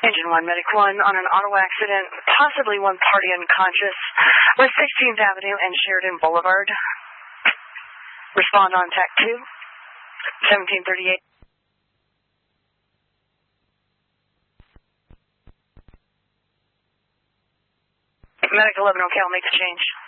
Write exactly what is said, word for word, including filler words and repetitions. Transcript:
Engine one, Medic one, on an auto accident, possibly one party unconscious, West sixteenth Avenue and Sheridan Boulevard. Respond on T A C two, seventeen thirty-eight. Medic eleven, okay, I'll make the change.